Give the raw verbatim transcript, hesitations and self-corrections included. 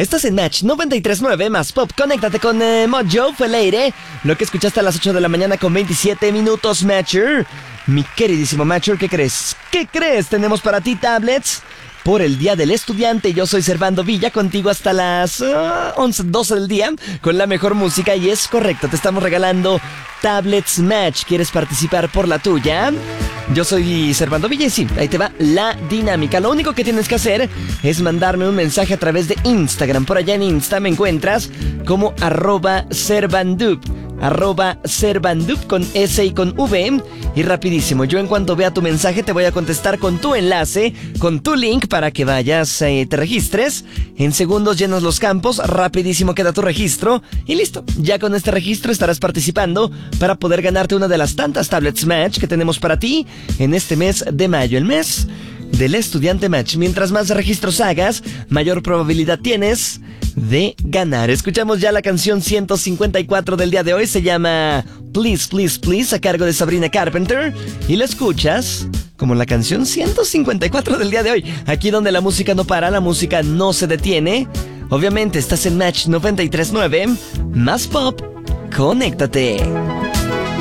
Estás en Match noventa y tres punto nueve más Pop. Conéctate con eh, Mojo, fue Leire. Lo que escuchaste a las ocho de la mañana con veintisiete minutos, Matcher. Mi queridísimo Matcher, ¿qué crees? ¿Qué crees? Tenemos para ti tablets por el Día del Estudiante. Yo soy Servando Villa, contigo hasta las uh, once, doce del día, con la mejor música. Y es correcto, te estamos regalando tablets Match. ¿Quieres participar por la tuya? Yo soy Servando Villa y sí, ahí te va la dinámica. Lo único que tienes que hacer es mandarme un mensaje a través de Instagram. Por allá en Insta me encuentras como arroba Servandup. Arroba Servandup con S y con V. Y rapidísimo, yo en cuanto vea tu mensaje te voy a contestar con tu enlace, con tu link para que vayas, eh, te registres. En segundos llenas los campos, rapidísimo queda tu registro y listo. Ya con este registro estarás participando para poder ganarte una de las tantas tablets Match que tenemos para ti en este mes de mayo, el mes del estudiante Match. Mientras más registros hagas, mayor probabilidad tienes de ganar. Escuchamos ya la canción ciento cincuenta y cuatro del día de hoy. Se llama Please, Please, Please, a cargo de Sabrina Carpenter. Y la escuchas como la canción ciento cincuenta y cuatro del día de hoy. Aquí donde la música no para, la música no se detiene. Obviamente estás en Match noventa y tres punto nueve más Pop. Conéctate.